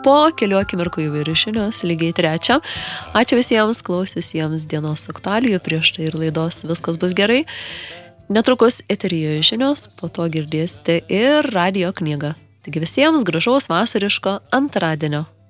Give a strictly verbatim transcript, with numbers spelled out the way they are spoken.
po kelių akimirkų įvairių žinios, lygiai trečią. Ačiū visiems klausiusiems dienos aktualijų, prieš tai ir laidos Viskas bus gerai. Netrukus eteryje žinios, po to girdėsite ir radio knygą. Taigi visiems gražaus vasariško antradienio.